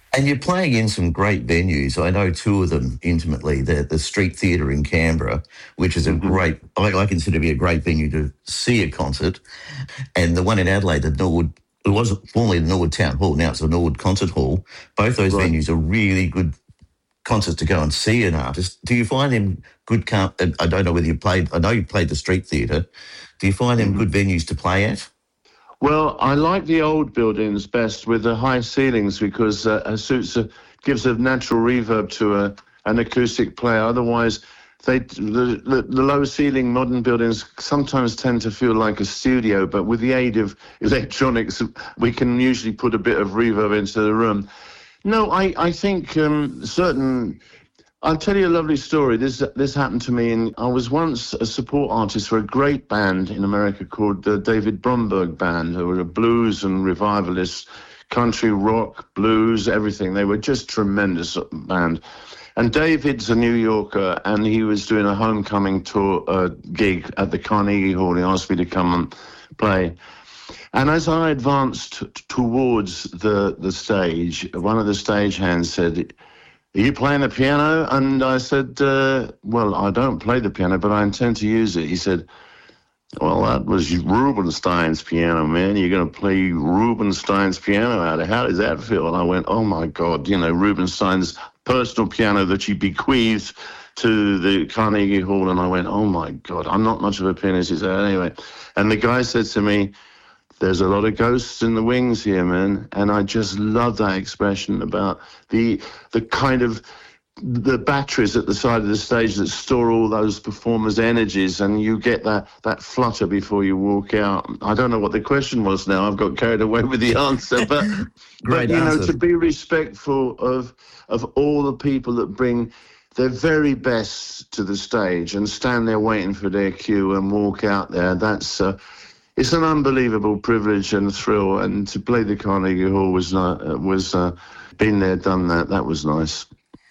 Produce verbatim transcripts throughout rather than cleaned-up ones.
And you're playing in some great venues. I know two of them intimately. The the Street Theatre in Canberra, which is a Mm-hmm. great, I, I consider to be a great venue to see a concert, and the one in Adelaide, the Norwood, it was formerly the Norwood Town Hall, now it's the Norwood Concert Hall. Both those Right. venues are really good concerts to go and see an artist. Do you find them good? Car- I don't know whether you played. I know you played the Street Theatre. Do you find them Mm-hmm. good venues to play at? Well, I like the old buildings best with the high ceilings because uh, it suits a, gives a natural reverb to a, an acoustic player. Otherwise, they the, the, the low ceiling modern buildings sometimes tend to feel like a studio, but with the aid of electronics, we can usually put a bit of reverb into the room. No, I, I think um, certain... I'll tell you a lovely story. This this happened to me, and I was once a support artist for a great band in America called the David Bromberg Band. They were a blues and revivalist, country rock, blues, everything. They were just tremendous band. And David's a New Yorker, and he was doing a homecoming tour uh, gig at the Carnegie Hall. He asked me to come and play. And as I advanced t- towards the the stage, one of the stagehands said, "Are you playing the piano?" And I said, uh, well, I don't play the piano, but I intend to use it. He said, "Well, that was Rubinstein's piano, man. You're going to play Rubinstein's piano out. How does that feel?" And I went, "Oh, my God, you know, Rubinstein's personal piano that he bequeathed to the Carnegie Hall." And I went, "Oh, my God, I'm not much of a pianist." He said, "Anyway." And the guy said to me, "There's a lot of ghosts in the wings here, man." And I just love that expression about the the kind of the batteries at the side of the stage that store all those performers' energies, and you get that, that flutter before you walk out. I don't know what the question was now. I've got carried away with the answer. But, Great but you answer. know, to be respectful of of all the people that bring their very best to the stage and stand there waiting for their cue and walk out there, that's... Uh, It's an unbelievable privilege and thrill, and to play the Carnegie Hall was not, uh, was uh, been there, done that. That was nice.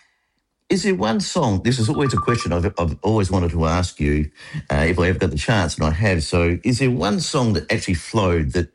Is there one song? This is always a question I've, I've always wanted to ask you, uh, if I ever got the chance, and I have. So, is there one song that actually flowed that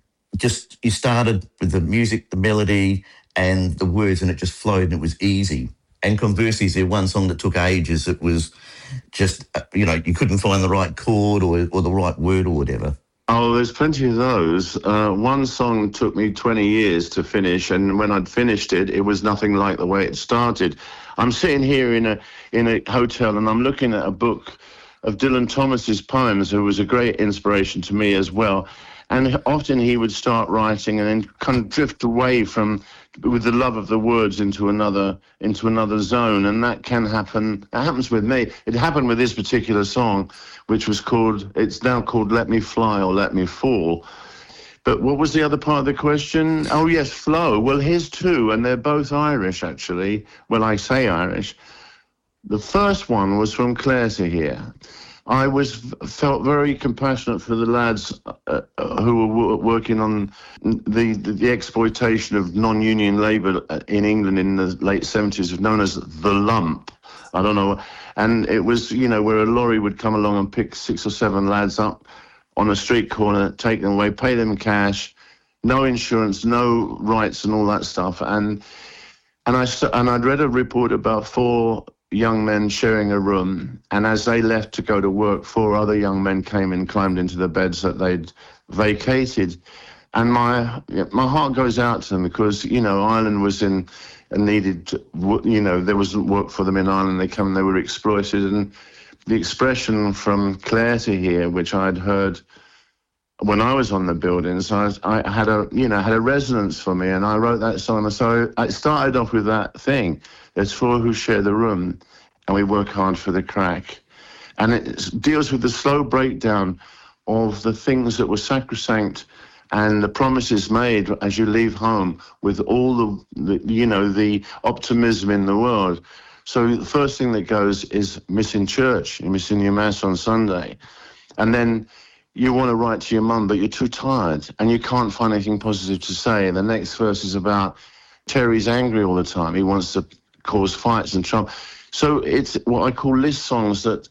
just you started with the music, the melody, and the words, and it just flowed and it was easy? And conversely, is there one song that took ages? That was just uh, you know you couldn't find the right chord or or the right word or whatever? Oh, there's plenty of those. Uh, one song took me twenty years to finish, and when I'd finished it, it was nothing like the way it started. I'm sitting here in a in a hotel, and I'm looking at a book of Dylan Thomas's poems, who was a great inspiration to me as well. And often he would start writing and then kind of drift away from, with the love of the words, into another into another zone, and that can happen. It happens with me. It happened with this particular song, which was called, it's now called Let Me Fly or Let Me Fall. But what was the other part of the question? Oh, yes, flow. Well, here's two, and they're both Irish, actually. Well, I say Irish. The first one was from Clare to Here. I was felt very compassionate for the lads uh, who were w- working on the, the the exploitation of non-union labour in England in the late seventies, known as the lump. I don't know. And it was, you know, where a lorry would come along and pick six or seven lads up on a street corner, take them away, pay them cash, no insurance, no rights and all that stuff. And and I and I'd read a report about four young men sharing a room, and as they left to go to work, four other young men came and climbed into the beds that they'd vacated. And my my heart goes out to them because, you know, Ireland was in and needed, you know, there wasn't work for them in Ireland. They come and they were exploited. And the expression from Clare to Here, which I'd heard when I was on the buildings, I, I had a, you know, had a resonance for me, and I wrote that song. So I started off with that thing. There's four who share the room, and we work hard for the crack. And it deals with the slow breakdown of the things that were sacrosanct and the promises made as you leave home with all the, the you know, the optimism in the world. So the first thing that goes is missing church, you're missing your mass on Sunday. And then you want to write to your mum, but you're too tired and you can't find anything positive to say. The next verse is about Terry's angry all the time. He wants to cause fights and trouble. So it's what I call list songs that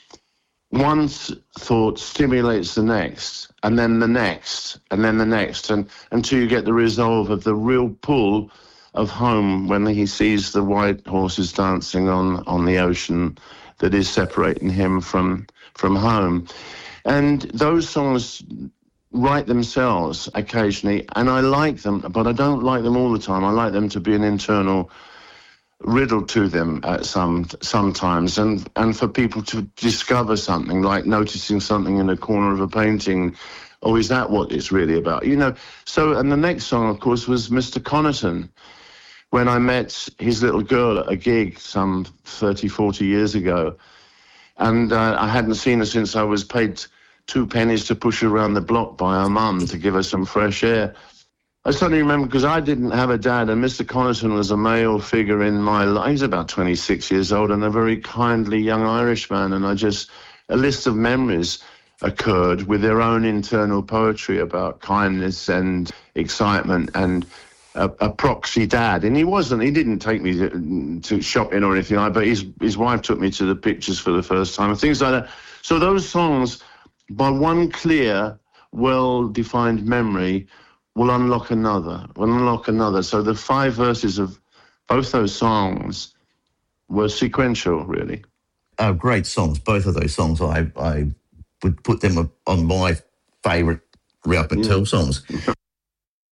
one thought stimulates the next, and then the next, and then the next, and until you get the resolve of the real pull of home when he sees the white horses dancing on, on the ocean that is separating him from from home. And those songs write themselves occasionally, and I like them, but I don't like them all the time. I like them to be an internal riddle to them at some sometimes, and and for people to discover something, like noticing something in a corner of a painting. Oh, is that what it's really about? You know. So, and the next song, of course, was Mister Connerton, when I met his little girl at a gig some thirty, forty years ago. And uh, I hadn't seen her since I was paid two pennies to push her around the block by her mum to give her some fresh air. I suddenly remember, because I didn't have a dad, and Mister Connerton was a male figure in my life. He's about twenty-six years old and a very kindly young Irishman. And I just, a list of memories occurred with their own internal poetry about kindness and excitement and a, a proxy dad. And he wasn't, he didn't take me to, to shopping or anything like that, but his, his wife took me to the pictures for the first time and things like that. So those songs, by one clear, well-defined memory, will unlock another, will unlock another. So the five verses of both those songs were sequential, really. Oh, great songs. Both of those songs, I, I would put them on my favourite Ralph McTell songs.